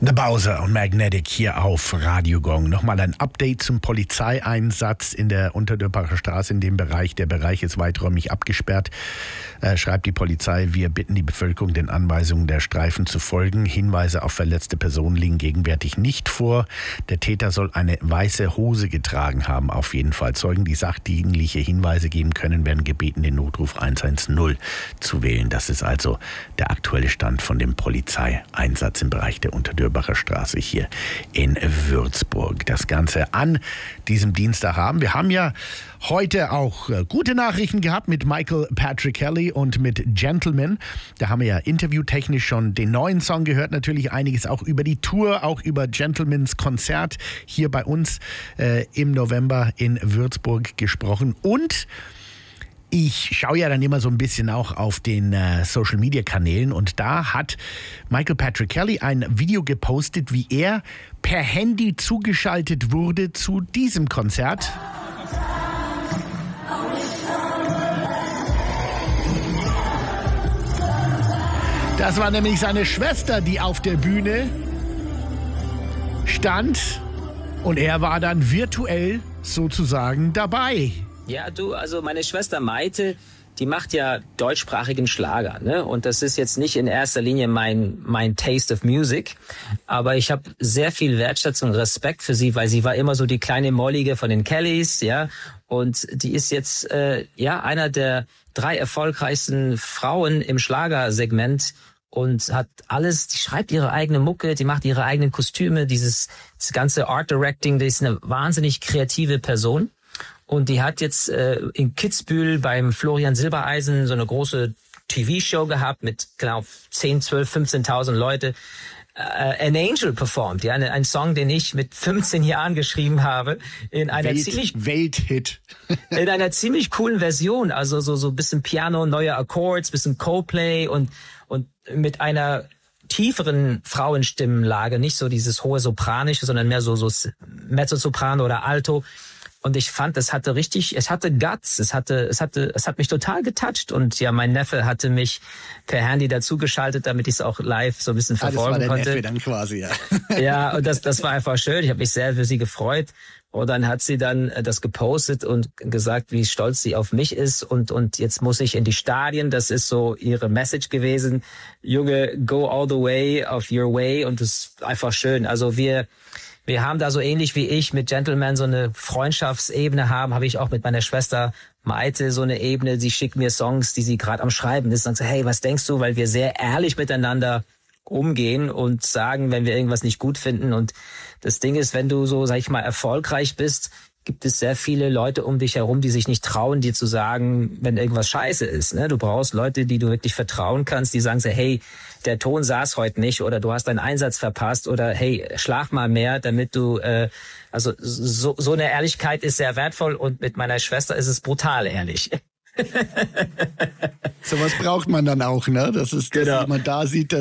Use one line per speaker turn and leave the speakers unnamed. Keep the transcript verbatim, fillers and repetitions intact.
The Bowser und Magnetic hier auf Radio Gong. Nochmal ein Update zum Polizeieinsatz in der Unterdörpacher Straße in dem Bereich. Der Bereich ist weiträumig abgesperrt, äh, schreibt die Polizei. Wir bitten die Bevölkerung, den Anweisungen der Streifen zu folgen. Hinweise auf verletzte Personen liegen gegenwärtig nicht vor. Der Täter soll eine weiße Hose getragen haben, auf jeden Fall. Zeugen, die sachdienliche Hinweise geben können, werden gebeten, den Notruf eins eins null zu wählen. Das ist also der aktuelle Stand von dem Polizeieinsatz im Bereich der Unterdörpacher Straße hier in Würzburg. Das Ganze an diesem Dienstag haben. Wir haben ja heute auch äh, gute Nachrichten gehabt mit Michael Patrick Kelly und mit Gentleman. Da haben wir ja interviewtechnisch schon den neuen Song gehört. Natürlich einiges auch über die Tour, auch über Gentlemans Konzert hier bei uns äh, im November in Würzburg gesprochen. Und ich schaue ja dann immer so ein bisschen auch auf den äh, Social-Media-Kanälen und da hat Michael Patrick Kelly ein Video gepostet, wie er per Handy zugeschaltet wurde zu diesem Konzert. Das war nämlich seine Schwester, die auf der Bühne stand und er war dann virtuell sozusagen dabei.
Ja, du, also meine Schwester Maite, die macht ja deutschsprachigen Schlager, ne? Und das ist jetzt nicht in erster Linie mein mein Taste of Music, aber ich habe sehr viel Wertschätzung und Respekt für sie, weil sie war immer so die kleine Mollige von den Kellys, ja? Und die ist jetzt äh, ja einer der drei erfolgreichsten Frauen im Schlagersegment und hat alles, die schreibt ihre eigene Mucke, die macht ihre eigenen Kostüme, dieses das ganze Art Directing, die ist eine wahnsinnig kreative Person. Und die hat jetzt äh, in Kitzbühel beim Florian Silbereisen so eine große T V-Show gehabt mit genau zehn, zwölf, fünfzehntausend Leute. Äh, An Angel performt, ja, ein Song, den ich mit fünfzehn Jahren geschrieben habe, in einer
Welt,
ziemlich
Welthit.
in einer ziemlich coolen Version, also so so ein bisschen Piano, neue Accords, bisschen Coldplay und und mit einer tieferen Frauenstimmenlage, nicht so dieses hohe Sopranische, sondern mehr so so Mezzosoprano oder Alto. Und ich fand, es hatte richtig, es hatte Guts, es hatte, es hatte, es hat mich total getoucht. Und ja, mein Neffe hatte mich per Handy dazugeschaltet, damit ich es auch live so ein bisschen verfolgen
ah, das war der
konnte.
Neffe dann quasi, ja.
Ja, und das, das war einfach schön. Ich habe mich sehr für sie gefreut. Und dann hat sie dann das gepostet und gesagt, wie stolz sie auf mich ist. Und, und jetzt muss ich in die Stadien. Das ist so ihre Message gewesen. Junge, go all the way of your way. Und das ist einfach schön. Also wir, Wir haben da so ähnlich wie ich mit Gentleman so eine Freundschaftsebene haben, habe ich auch mit meiner Schwester Maite so eine Ebene. Sie schickt mir Songs, die sie gerade am Schreiben ist und sagt, hey, was denkst du? Weil wir sehr ehrlich miteinander umgehen und sagen, wenn wir irgendwas nicht gut finden. Und das Ding ist, wenn du so, sag ich mal, erfolgreich bist, gibt es sehr viele Leute um dich herum, die sich nicht trauen, dir zu sagen, wenn irgendwas scheiße ist. Ne? Du brauchst Leute, die du wirklich vertrauen kannst, die sagen so, hey, der Ton saß heute nicht oder du hast deinen Einsatz verpasst oder hey, schlaf mal mehr, damit du, äh, also so, so eine Ehrlichkeit ist sehr wertvoll und mit meiner Schwester ist es brutal ehrlich.
Sowas braucht man dann auch, ne? Das ist, dass
genau.
jemand da sieht,